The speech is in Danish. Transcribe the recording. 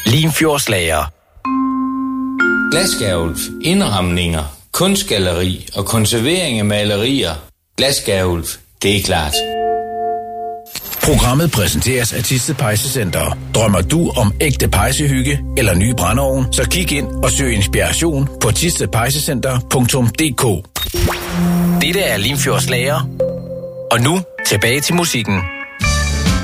Limfjordslager. Glasgavl, indramninger, kunstgalleri og konservering af malerier. Glasgavl, det er klart. Programmet præsenteres af Thisted Pejsecenter. Drømmer du om ægte pejsehygge eller ny brændeovn, så kig ind og søg inspiration på thistedpejsecenter.dk. Dette er Limfjordslager. Og nu tilbage til musikken.